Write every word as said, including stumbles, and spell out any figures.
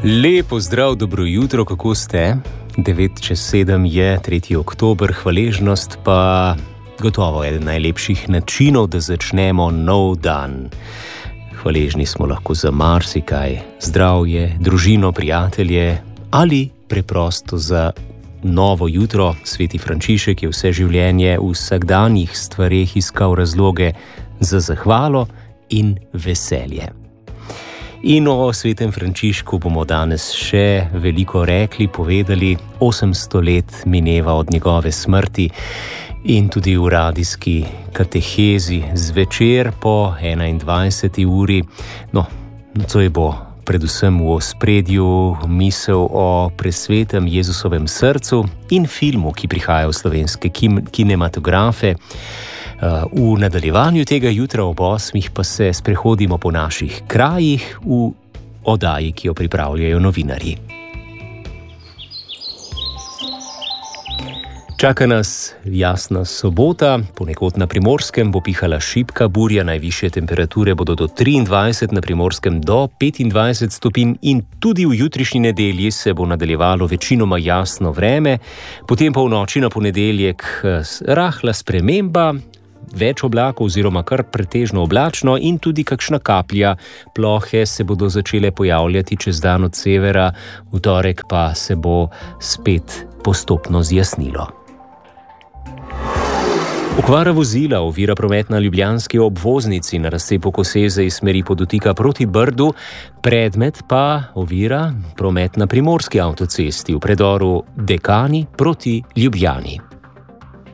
Lepo zdrav, dobro jutro, kako ste? devet čez sedem je tretji oktober, hvaležnost pa gotovo eden najlepših načinov, da začnemo nov dan. Hvaležni smo lahko za marsikaj, zdravje, družino, prijatelje ali preprosto za novo jutro. Sveti Frančišek je vse življenje v vsakdanjih stvareh iskal razloge za zahvalo in veselje. In o svetem Frančišku bomo danes še veliko rekli, povedali. osemsto let mineva od njegove smrti in tudi v radijski katehezi zvečer po enaindvajseti uri. No, nocoj bo predvsem v ospredju misel o presvetem Jezusovem srcu in filmu, ki prihaja v slovenske kinematografe. V nadaljevanju tega jutra ob osmih pa se sprehodimo po naših krajih v oddaji, ki jo pripravljajo novinarji. Čaka nas jasna sobota, ponekod na Primorskem bo pihala šibka burja, najvišje temperature bodo do triindvajset, na Primorskem do petindvajset stopinj in tudi v jutrišnji nedelji se bo nadaljevalo večinoma jasno vreme, potem pa v noči na ponedeljek rahla sprememba, več oblakov oziroma kar pretežno oblačno in tudi kakšna kaplja plohe se bodo začele pojavljati čez dan od severa, v torek pa se bo spet postopno zjasnilo. Okvara vozila ovira promet na ljubljanski obvoznici na razcepu Koseze iz smeri Podotika proti Brdu, predmet pa ovira promet na primorski avtocesti v predoru Dekani proti Ljubljani.